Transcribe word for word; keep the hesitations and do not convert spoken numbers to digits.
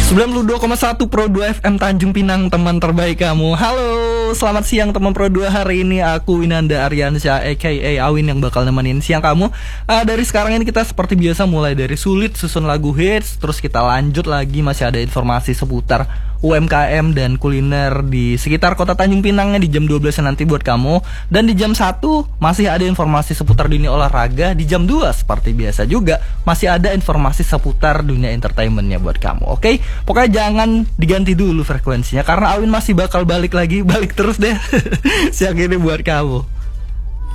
sembilan puluh dua koma satu Pro dua F M Tanjung Pinang, teman terbaik kamu. Halo, selamat siang teman Pro dua. Hari ini aku Winanda Aryansyah aka Awin yang bakal nemenin siang kamu. uh, Dari sekarang ini kita seperti biasa mulai dari sulit susun lagu hits, terus kita lanjut lagi masih ada informasi seputar U M K M dan kuliner di sekitar kota Tanjung Pinangnya di jam dua belas nanti buat kamu. Dan di jam satu masih ada informasi seputar dunia olahraga. Di jam dua seperti biasa juga masih ada informasi seputar dunia entertainmentnya buat kamu. Oke, pokoknya jangan diganti dulu frekuensinya karena Awin masih bakal balik lagi, balik terus deh siang ini buat kamu.